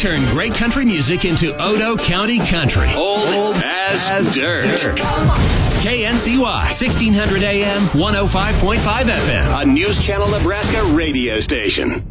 turn great country music into Odo County country. Old as dirt. KNCY, 1600 AM, 105.5 FM. A News Channel Nebraska radio station.